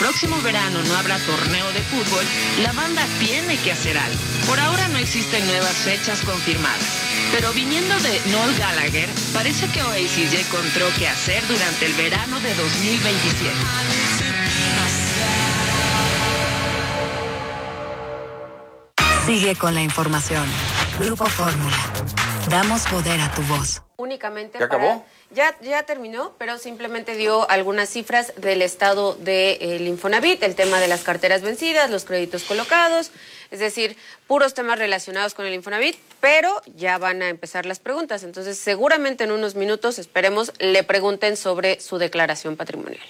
próximo verano no habrá torneo de fútbol, la banda tiene que hacer algo. Por ahora no existen nuevas fechas confirmadas, pero viniendo de Noel Gallagher, parece que Oasis ya encontró qué hacer durante el verano de 2027. Sigue con la información. Grupo Fórmula. Damos poder a tu voz. Únicamente ¿Ya acabó? Ya terminó, pero simplemente dio algunas cifras del estado del Infonavit, el tema de las carteras vencidas, los créditos colocados, es decir, puros temas relacionados con el Infonavit, pero ya van a empezar las preguntas. Entonces, seguramente en unos minutos, esperemos, le pregunten sobre su declaración patrimonial.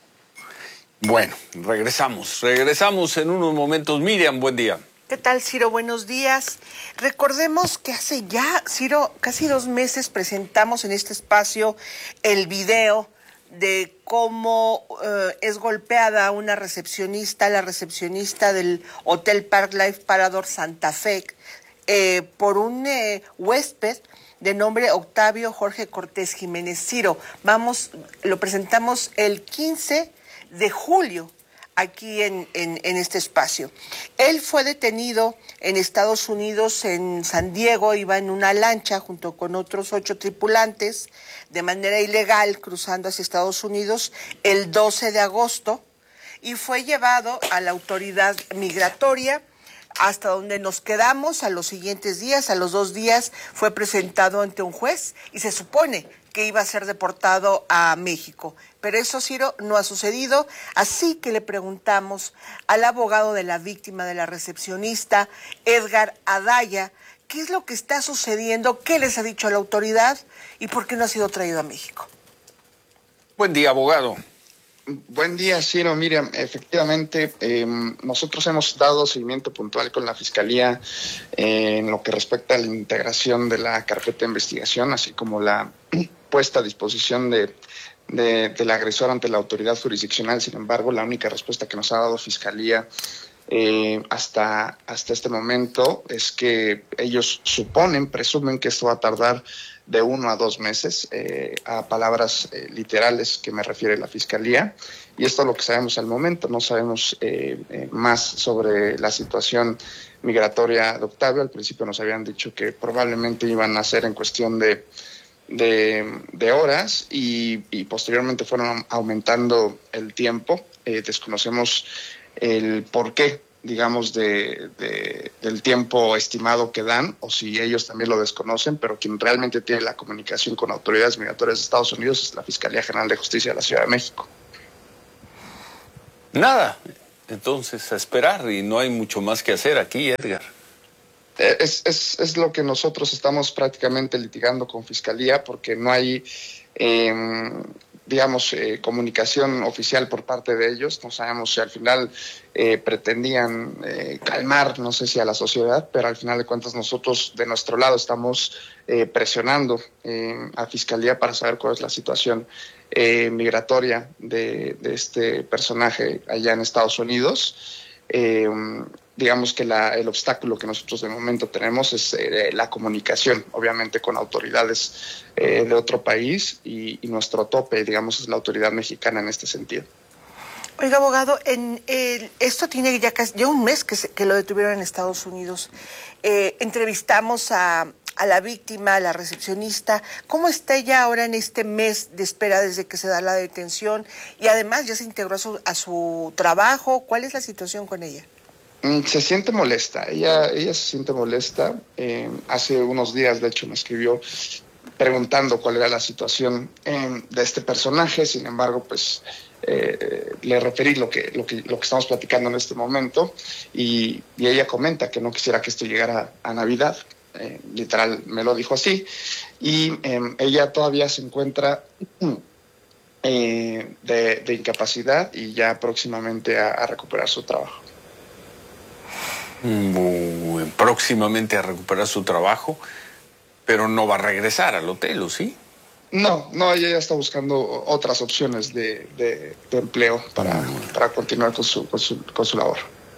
Bueno, regresamos en unos momentos. Miriam, buen día. ¿Qué tal, Ciro? Buenos días. Recordemos que hace ya, Ciro, casi 2 meses presentamos en este espacio el video de cómo es golpeada una recepcionista, la recepcionista del Hotel Park Life Parador Santa Fe, por un huésped de nombre Octavio Jorge Cortés Jiménez. Ciro, lo presentamos el 15 de julio. Aquí en este espacio. Él fue detenido en Estados Unidos, en San Diego, iba en una lancha junto con otros 8 tripulantes de manera ilegal cruzando hacia Estados Unidos el 12 de agosto y fue llevado a la autoridad migratoria hasta donde nos quedamos a los siguientes días. A los 2 días fue presentado ante un juez y se supone que iba a ser deportado a México. Pero eso, Ciro, no ha sucedido, así que le preguntamos al abogado de la víctima, de la recepcionista, Edgar Adaya, qué es lo que está sucediendo, qué les ha dicho la autoridad y por qué no ha sido traído a México. Buen día, abogado. Buen día, Ciro. Miriam, efectivamente, nosotros hemos dado seguimiento puntual con la Fiscalía en lo que respecta a la integración de la carpeta de investigación, así como la puesta a disposición del agresor ante la autoridad jurisdiccional. Sin embargo, la única respuesta que nos ha dado Fiscalía hasta este momento es que ellos presumen que esto va a tardar de 1 a 2 meses, a palabras literales que me refiere la Fiscalía, y esto es lo que sabemos al momento. No sabemos más sobre la situación migratoria de Octavio. Al principio nos habían dicho que probablemente iban a ser en cuestión de horas y posteriormente fueron aumentando el tiempo. Desconocemos el porqué, digamos, del tiempo estimado que dan, o si ellos también lo desconocen, pero quien realmente tiene la comunicación con autoridades migratorias de Estados Unidos es la Fiscalía General de Justicia de la Ciudad de México. Nada, entonces a esperar, y no hay mucho más que hacer aquí, Edgar. Es lo que nosotros estamos prácticamente litigando con Fiscalía, porque no hay comunicación oficial por parte de ellos. No sabemos si al final pretendían calmar, no sé si a la sociedad, pero al final de cuentas nosotros de nuestro lado estamos presionando a Fiscalía para saber cuál es la situación migratoria de este personaje allá en Estados Unidos. Digamos que el obstáculo que nosotros de momento tenemos es la comunicación, obviamente, con autoridades de otro país, y nuestro tope, digamos, es la autoridad mexicana en este sentido. Oiga, abogado, esto tiene ya un mes que lo detuvieron en Estados Unidos. Entrevistamos a la víctima, a la recepcionista. ¿Cómo está ella ahora en este mes de espera desde que se da la detención? Y además ya se integró a su trabajo. ¿Cuál es la situación con ella? Se siente molesta, ella se siente molesta. Hace unos días, de hecho, me escribió preguntando cuál era la situación de este personaje. Sin embargo, pues le referí lo que estamos platicando en este momento, y ella comenta que no quisiera que esto llegara a Navidad. Literal, me lo dijo así, y ella todavía se encuentra de incapacidad y ya próximamente a recuperar su trabajo. Próximamente a recuperar su trabajo, pero no va a regresar al hotel, ¿o sí? No, ella ya está buscando otras opciones de empleo para continuar con su labor.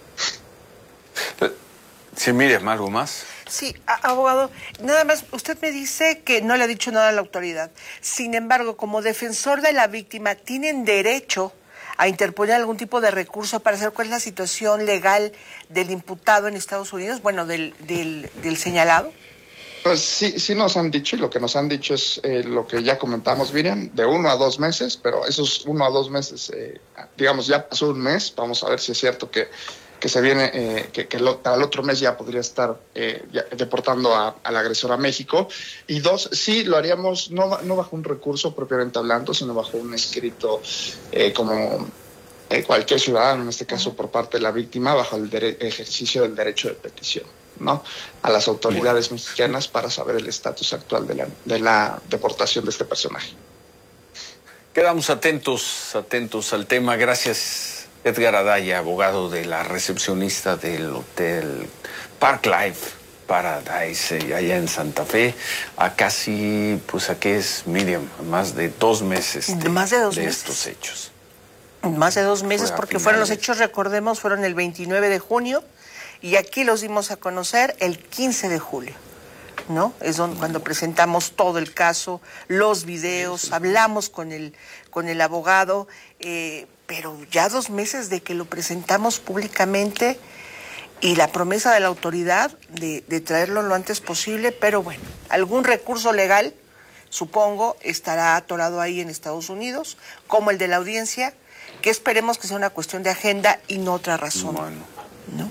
Sí, Miriam, ¿algo más? Sí, abogado, nada más, usted me dice que no le ha dicho nada a la autoridad. Sin embargo, como defensor de la víctima, tienen derecho a interponer algún tipo de recurso para saber cuál es la situación legal del imputado en Estados Unidos, bueno, del señalado? Pues sí nos han dicho, y lo que nos han dicho es lo que ya comentamos, Miriam, de 1 a 2 meses, pero esos 1 a 2 meses, digamos, ya pasó un mes, vamos a ver si es cierto que se viene, al otro mes ya podría estar ya deportando al agresor a México. Y 2, sí lo haríamos no bajo un recurso propiamente hablando, sino bajo un escrito como cualquier ciudadano, en este caso por parte de la víctima, bajo el ejercicio del derecho de petición, ¿no?, a las autoridades mexicanas para saber el estatus actual de la deportación de este personaje. Quedamos atentos al tema. Gracias, Edgar Adaya, abogado de la recepcionista del Hotel Park Life Paradise, allá en Santa Fe, a casi, pues aquí es, Miriam, más de 2 meses de estos hechos. Más de 2 meses, porque fueron los hechos, recordemos, fueron el 29 de junio y aquí los dimos a conocer el 15 de julio, ¿no? Es cuando presentamos todo el caso, los videos, hablamos con el abogado, pero ya 2 meses de que lo presentamos públicamente y la promesa de la autoridad de traerlo lo antes posible, pero bueno, algún recurso legal, supongo, estará atorado ahí en Estados Unidos, como el de la audiencia, que esperemos que sea una cuestión de agenda y no otra razón. Bueno. ¿No?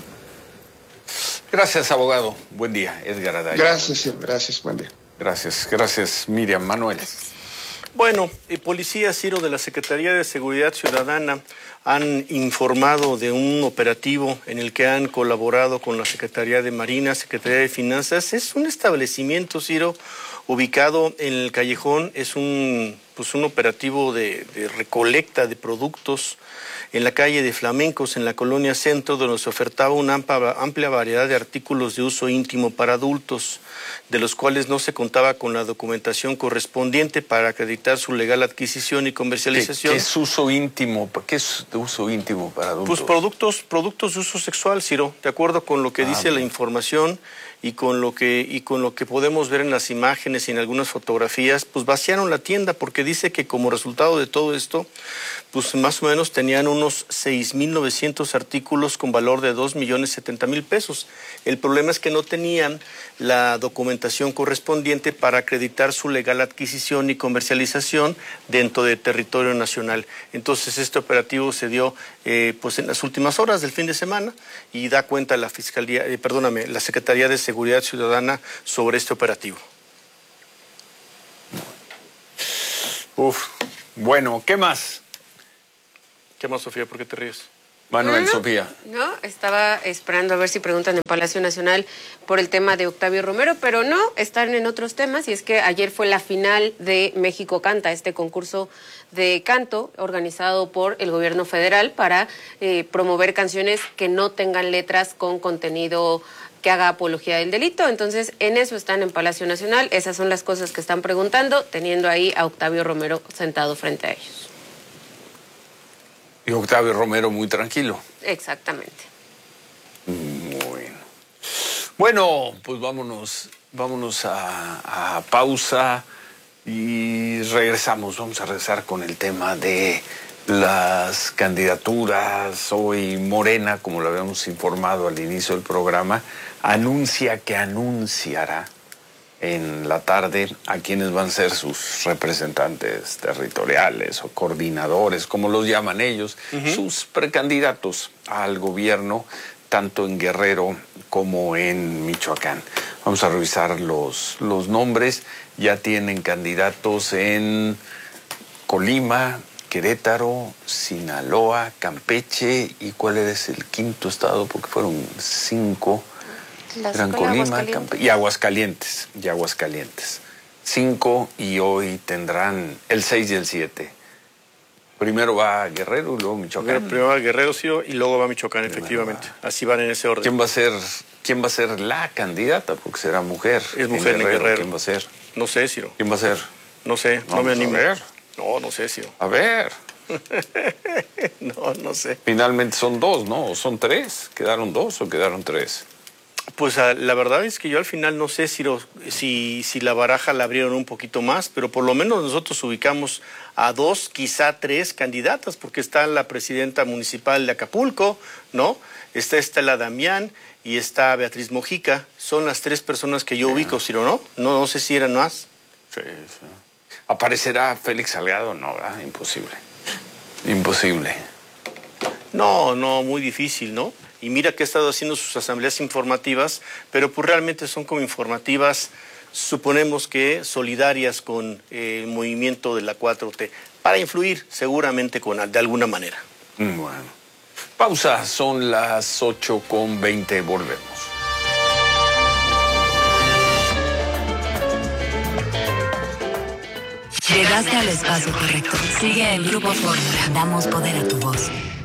Gracias, abogado. Buen día, Edgar Adaya. Gracias, buen día. Gracias, Miriam. Manuel. Bueno, policías, Ciro, de la Secretaría de Seguridad Ciudadana han informado de un operativo en el que han colaborado con la Secretaría de Marina, Secretaría de Finanzas. Es un establecimiento, Ciro, ubicado en el Callejón. Es un operativo de recolecta de productos en la calle de Flamencos, en la colonia Centro, donde se ofertaba una amplia variedad de artículos de uso íntimo para adultos, de los cuales no se contaba con la documentación correspondiente para acreditar su legal adquisición y comercialización. ¿Qué es uso íntimo? ¿Qué es de uso íntimo para adultos? Pues productos de uso sexual, Ciro, de acuerdo con lo que dice la información y con lo que podemos ver en las imágenes y en algunas fotografías. Pues vaciaron la tienda porque dice que como resultado de todo esto, pues más o menos tenían unos 6,900 artículos con valor de 2,070,000 pesos. El problema es que no tenían la documentación correspondiente para acreditar su legal adquisición y comercialización dentro del territorio nacional. Entonces este operativo se dio pues en las últimas horas del fin de semana y da cuenta la la Secretaría de Seguridad Ciudadana sobre este operativo. Bueno, ¿qué más? ¿Qué más, Sofía? ¿Por qué te ríes? Manuel, Sofía. No, estaba esperando a ver si preguntan en Palacio Nacional por el tema de Octavio Romero, pero no, están en otros temas, y es que ayer fue la final de México Canta, este concurso de canto organizado por el gobierno federal para promover canciones que no tengan letras con contenido que haga apología del delito. Entonces, en eso están en Palacio Nacional, esas son las cosas que están preguntando, teniendo ahí a Octavio Romero sentado frente a ellos. Y Octavio Romero muy tranquilo. Exactamente. Bueno, pues vámonos a pausa y regresamos. Vamos a regresar con el tema de las candidaturas. Hoy Morena, como lo habíamos informado al inicio del programa, anuncia que anunciará en la tarde a quienes van a ser sus representantes territoriales o coordinadores, como los llaman ellos, sus precandidatos al gobierno, tanto en Guerrero como en Michoacán. Vamos a revisar los nombres. Ya tienen candidatos en Colima, Querétaro, Sinaloa, Campeche, ¿y cuál es el quinto estado? Porque fueron 5. Eran Colima, Campeche y Aguascalientes. 5, y hoy tendrán el 6 y el 7. Primero va Guerrero y luego Michoacán. Primero va Guerrero, sí, y luego va Michoacán, efectivamente. Así van en ese orden. ¿Quién va a ser la candidata? Porque será mujer. Es mujer en Guerrero. ¿Quién va a ser? No sé, Ciro. ¿Quién va a ser? No sé, no me animo. A ver. No sé, Ciro. A ver. No sé. Finalmente son 2, ¿no? ¿O son 3? ¿Quedaron 2 o quedaron 3? Pues la verdad es que yo al final no sé si la baraja la abrieron un poquito más, pero por lo menos nosotros ubicamos a 2, quizá 3 candidatas, porque está la presidenta municipal de Acapulco, ¿no? Está Estela Damián y está Beatriz Mojica. Son las 3 personas que yo ubico, Ciro, ¿no? No sé si eran más. Sí. ¿Aparecerá Félix Salgado? No, ¿verdad? Imposible. No, muy difícil, ¿no? Y mira que ha estado haciendo sus asambleas informativas, pero pues realmente son como informativas, suponemos que solidarias con el movimiento de la 4T, para influir seguramente de alguna manera. Bueno. Pausa, son las 8:20, volvemos. Llegaste al espacio correcto. Sigue el Grupo Fórmula. Damos poder a tu voz.